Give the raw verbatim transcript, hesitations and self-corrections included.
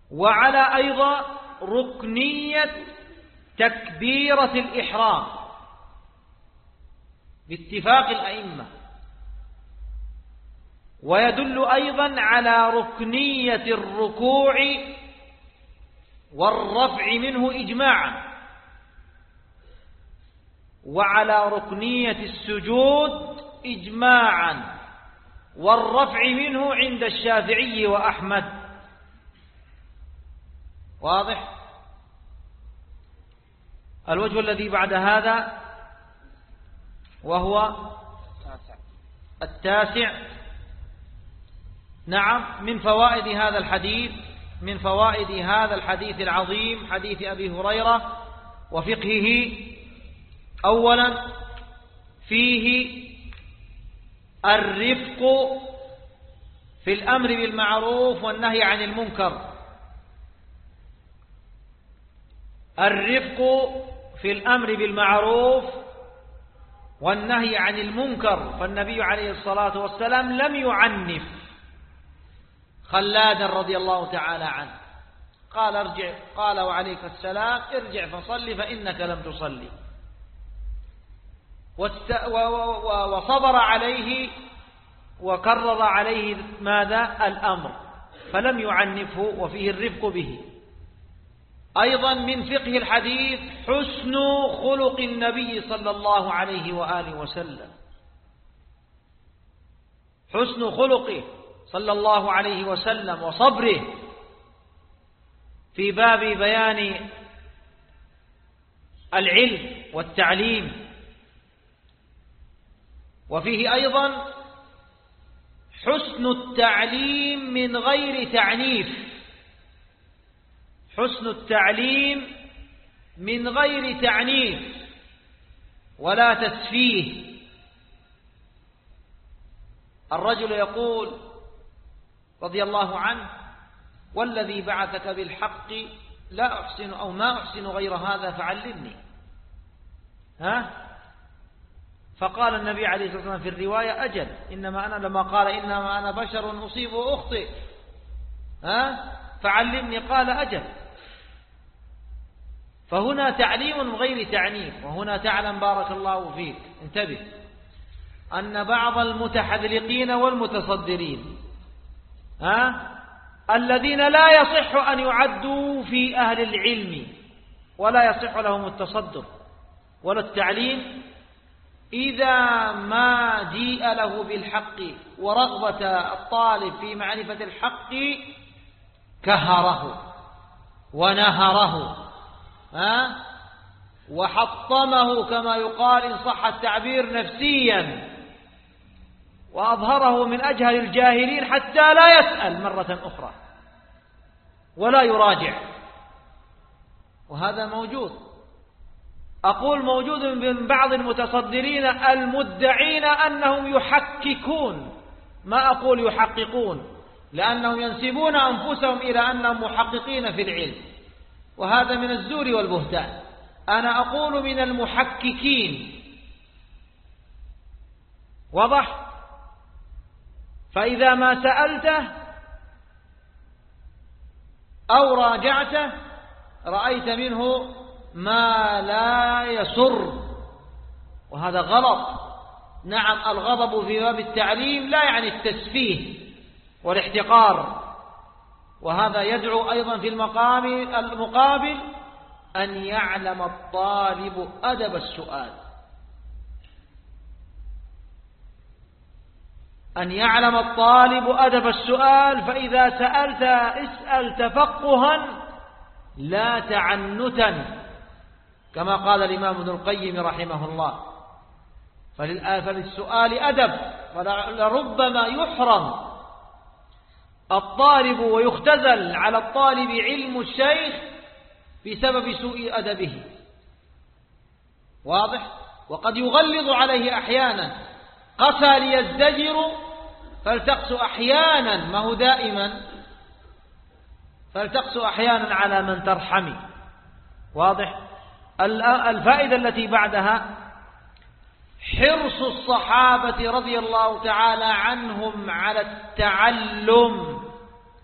وعلى أيضا ركنية تكبيرة الإحرام باتفاق الأئمة، ويدل أيضا على ركنية الركوع والرفع منه إجماعا، وعلى ركنية السجود إجماعا، والرفع منه عند الشافعي وأحمد. واضح؟ الوجه الذي بعد هذا وهو التاسع. نعم، من فوائد هذا الحديث من فوائد هذا الحديث العظيم، حديث أبي هريرة وفقهه: أولا فيه الرفق في الأمر بالمعروف والنهي عن المنكر. الرفق في الأمر بالمعروف والنهي عن المنكر، فالنبي عليه الصلاة والسلام لم يعنف خلادا رضي الله تعالى عنه، قال ارجع، قال وعليك السلام، ارجع فصلي فإنك لم تصلي، وصبر عليه وكرر عليه ماذا؟ الأمر، فلم يعنفه، وفيه الرفق به. أيضا من فقه الحديث حسن خلق النبي صلى الله عليه وآله وسلم، حسن خلقه صلى الله عليه وسلم وصبره في باب بيان العلم والتعليم. وفيه أيضا حسن التعليم من غير تعنيف، حسن التعليم من غير تعنيف ولا تسفيه. الرجل يقول رضي الله عنه: والذي بعثك بالحق لا أحسن أو ما أحسن غير هذا فعلمني. ها؟ فقال النبي عليه الصلاة والسلام في الرواية: أجل، إنما أنا، لما قال إنما أنا بشر أصيب وأخطئ، ها؟ فعلمني، قال: أجل. فهنا تعليم من غير تعنيف. وهنا تعلم بارك الله فيك، انتبه، أن بعض المتحذلقين والمتصدرين ها الذين لا يصح أن يعدوا في أهل العلم ولا يصح لهم التصدر ولا التعليم، إذا ما جيء له بالحق ورغبة الطالب في معرفة الحق كهره ونهره ها وحطمه كما يقال إن صح التعبير نفسيا، وأظهره من أجهل الجاهلين حتى لا يسأل مرة أخرى ولا يراجع. وهذا موجود، أقول موجود من بعض المتصدرين المدعين أنهم يحققون، ما أقول يحققون، لأنهم ينسبون أنفسهم إلى أنهم محققين في العلم، وهذا من الزور والبهتان. أنا أقول من المحققين. وضح؟ فإذا ما سألته أو راجعته رأيت منه ما لا يسر، وهذا غلط. نعم، الغضب في باب التعليم لا يعني التسفيه والاحتقار، وهذا يدعو أيضا في المقام المقابل أن يعلم الطالب أدب السؤال، أن يعلم الطالب أدب السؤال. فإذا سألت اسأل تفقها لا تعنتا، كما قال الإمام ابن القيم رحمه الله. فللسؤال أدب، ولربما يحرم الطالب ويختزل على الطالب علم الشيخ بسبب سوء أدبه. واضح؟ وقد يغلظ عليه أحيانا، قسى ليزدجر فلتقس أحيانا، ما هو دائما، فلتقس أحيانا على من ترحمي. واضح؟ الفائدة التي بعدها حرص الصحابة رضي الله تعالى عنهم على التعلم